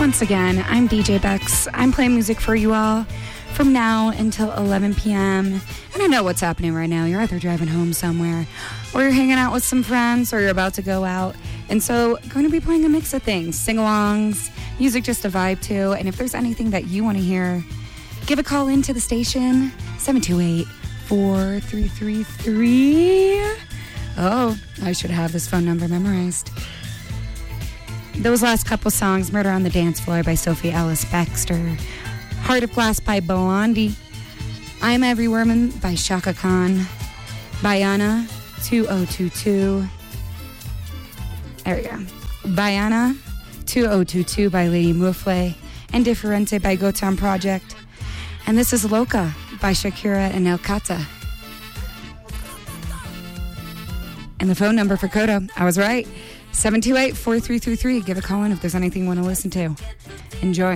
Once again, I'm DJ Bex. I'm playing music for you all from now until 11 p.m. And I know what's happening right now. You're either driving home somewhere, or you're hanging out with some friends, or you're about to go out. And so I'm going to be playing a mix of things, sing-alongs, music just to vibe to. And if there's anything that you want to hear, give a call into the station, 728-4333. Oh, I should have this phone number memorized. Those last couple songs, Murder on the Dance Floor by Sophie Ellis Bextor, Heart of Glass by Blondie, I'm Every Woman by Shaka Khan, Bayana 2022. There we go. Bayana 2022 by Lady Mufle, and Differente by Gotan Project. And this is Loca by Shakira and El Kata. And the phone number for Coda, I was right, 728-4333. Give a call in if there's anything you want to listen to. Enjoy.